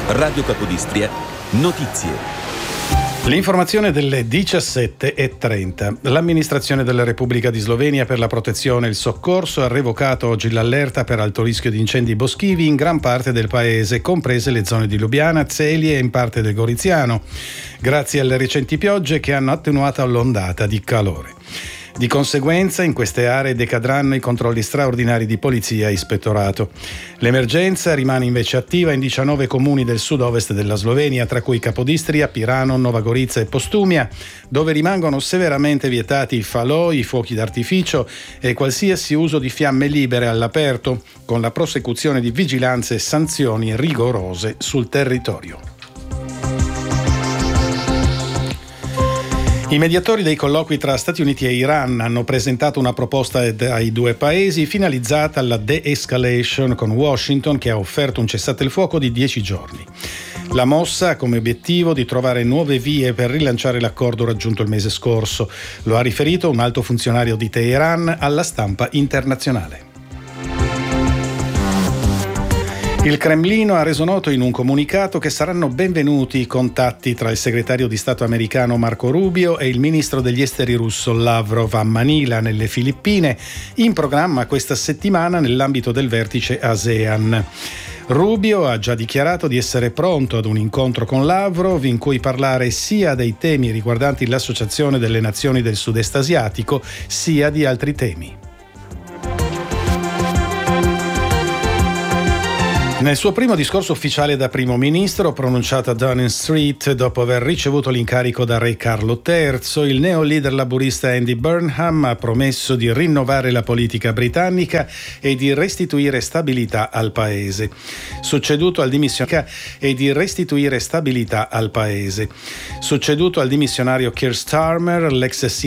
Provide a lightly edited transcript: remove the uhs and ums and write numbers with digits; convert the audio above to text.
Radio Capodistria, notizie. L'informazione delle 17:30. L'amministrazione della Repubblica di Slovenia per la protezione e il soccorso ha revocato oggi l'allerta per alto rischio di incendi boschivi in gran parte del paese, comprese le zone di Lubiana, Celje e in parte del Goriziano, grazie alle recenti piogge che hanno attenuato l'ondata di calore. Di conseguenza, in queste aree decadranno i controlli straordinari di polizia e ispettorato. L'emergenza rimane invece attiva in 19 comuni del sud-ovest della Slovenia, tra cui Capodistria, Pirano, Nova Gorica e Postumia, dove rimangono severamente vietati i falò, i fuochi d'artificio e qualsiasi uso di fiamme libere all'aperto, con la prosecuzione di vigilanze e sanzioni rigorose sul territorio. I mediatori dei colloqui tra Stati Uniti e Iran hanno presentato una proposta ai due paesi finalizzata alla de-escalation con Washington, che ha offerto un cessate il fuoco di 10 giorni. La mossa ha come obiettivo di trovare nuove vie per rilanciare l'accordo raggiunto il mese scorso. Lo ha riferito un alto funzionario di Teheran alla stampa internazionale. Il Cremlino ha reso noto in un comunicato che saranno benvenuti i contatti tra il segretario di Stato americano Marco Rubio e il ministro degli esteri russo Lavrov a Manila, nelle Filippine, in programma questa settimana nell'ambito del vertice ASEAN. Rubio ha già dichiarato di essere pronto ad un incontro con Lavrov in cui parlare sia dei temi riguardanti l'Associazione delle Nazioni del Sud-Est Asiatico, sia di altri temi. Nel suo primo discorso ufficiale da primo ministro, pronunciato a Downing Street dopo aver ricevuto l'incarico da Re Carlo III, il neo leader laburista Andy Burnham ha promesso di rinnovare la politica britannica e di restituire stabilità al paese. Succeduto al dimissionario Keir Starmer, l'ex